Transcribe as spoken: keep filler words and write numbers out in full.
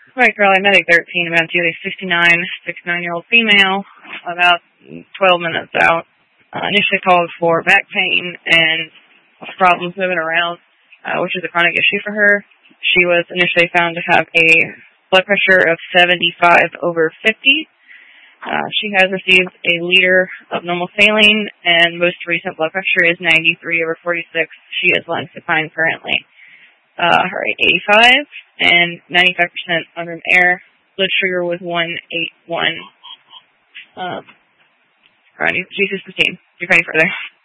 Right, girl, I medic thirteen, about due, a fifty-nine, sixty-nine-year-old female, about twelve minutes out. Uh, initially called for back pain and problems moving around, uh, which is a chronic issue for her. She was initially found to have a blood pressure of seventy-five over fifty. Uh, she has received a liter of normal saline, and most recent blood pressure is ninety-three over forty-six. She is lung supine currently. Uh, her rate eighty-five and ninety-five percent unroom air. Blood sugar was one eighty-one. Um, all right, Jesus fifteen. You're ready further.